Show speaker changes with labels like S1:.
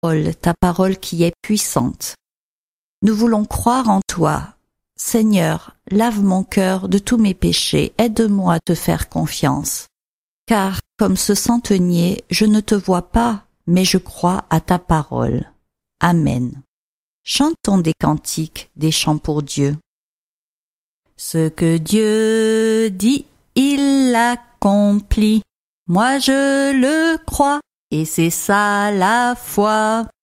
S1: ta parole qui est puissante. Nous voulons croire en toi. Seigneur, lave mon cœur de tous mes péchés, aide-moi à te faire confiance. Car, comme ce centenier, je ne te vois pas, mais je crois à ta parole. Amen. Chantons des cantiques, des chants pour Dieu. Ce que Dieu dit, il l'accomplit. Moi je le crois, et c'est ça la foi.